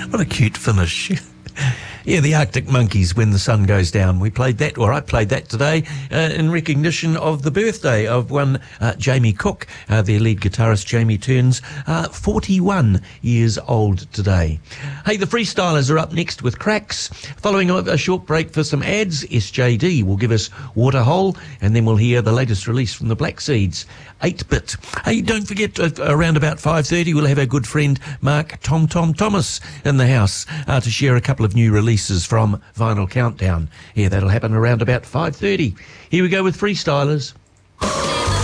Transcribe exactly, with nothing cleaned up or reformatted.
What a cute finish. Yeah, the Arctic Monkeys, When the Sun Goes Down. We played that, or I played that today, uh, in recognition of the birthday of one uh, Jamie Cook. Uh, their lead guitarist, Jamie, turns uh, forty-one years old today. Hey, the Freestylers are up next with Cracks. Following a short break for some ads, S J D will give us Waterhole, and then we'll hear the latest release from the Black Seeds, eight bit. Hey, don't forget, uh, around about five thirty, we'll have our good friend Mark Tom Tom Thomas in the house uh, to share a couple of new releases from Vinyl Countdown. Yeah, that'll happen around about five thirty. Here we go with Freestylers.